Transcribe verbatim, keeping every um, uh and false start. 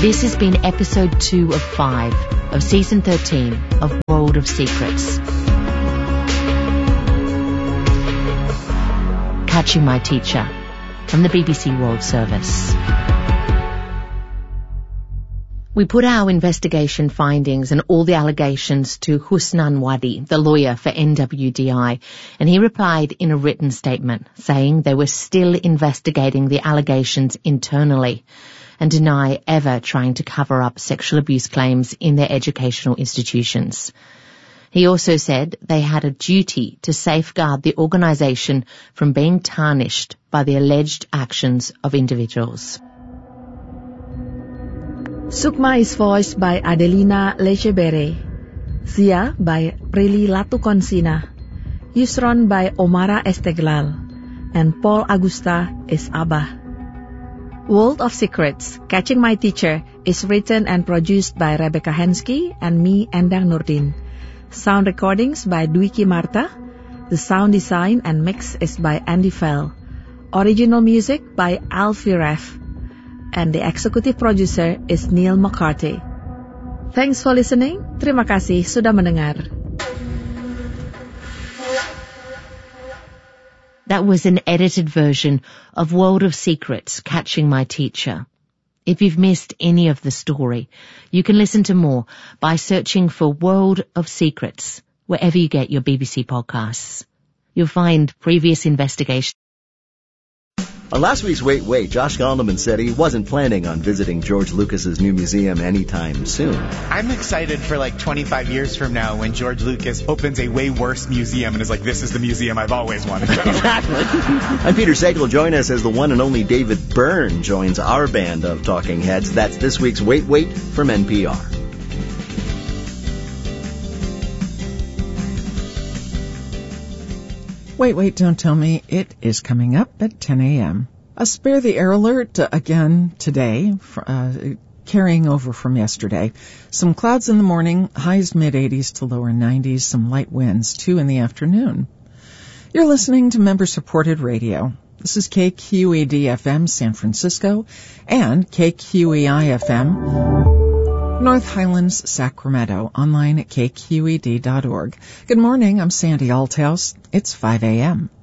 This has been episode two of five of season thirteen of World of Secrets. Catching My Teacher from the B B C World Service. We put our investigation findings and all the allegations to Husnan Wadi, the lawyer for N W D I, and he replied in a written statement saying they were still investigating the allegations internally and deny ever trying to cover up sexual abuse claims in their educational institutions. He also said they had a duty to safeguard the organisation from being tarnished by the alleged actions of individuals. Sukma is voiced by Adelina Lechebere, Zia by Prilly Latukonsina, Yusron by Omara Esteglal, and Paul Agusta is Abba. World of Secrets, Catching My Teacher is written and produced by Rebecca Hensky and me, Endang Nurdin. Sound recordings by Dwiki Marta. The sound design and mix is by Andy Fell. Original music by Alfie Ref. And the executive producer is Neil McCarthy. Thanks for listening. Terima kasih sudah mendengar. That was an edited version of World of Secrets, Catching My Teacher. If you've missed any of the story, you can listen to more by searching for World of Secrets wherever you get your B B C podcasts. You'll find previous investigations. On last week's Wait, Wait, Josh Gondelman said he wasn't planning on visiting George Lucas's new museum anytime soon. I'm excited for like twenty-five years from now when George Lucas opens a way worse museum and is like, this is the museum I've always wanted to go. Exactly. I'm Peter Sagal. Join us as the one and only David Byrne joins our band of talking heads. That's this week's Wait, Wait from N P R. Wait, wait, don't tell me. It is coming up at ten a.m. A spare the air alert uh, again today, uh, carrying over from yesterday. Some clouds in the morning, highs mid-eighties to lower nineties, some light winds, too, in the afternoon. You're listening to member-supported radio. This is K Q E D F M San Francisco and K Q E I F M North Highlands, Sacramento, online at K Q E D dot org. Good morning, I'm Sandy Althouse. It's five a.m.